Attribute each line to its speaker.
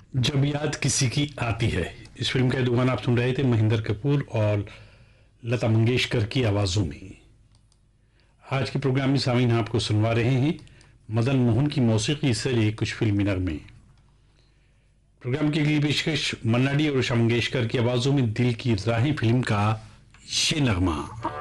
Speaker 1: जब याद किसी की आती है, इस फिल्म का दुगान आप सुन रहे थे महेंद्र कपूर और लता मंगेशकर की आवाजों में। आज के प्रोग्राम में सामीन आपको सुनवा रहे हैं मदन मोहन की मौसीकी से लिए कुछ फिल्मी नगमे। प्रोग्राम की अगली पेशकश मन्ना डे और उषा मंगेशकर की आवाजों में दिल की राहें फिल्म का ये नगमा।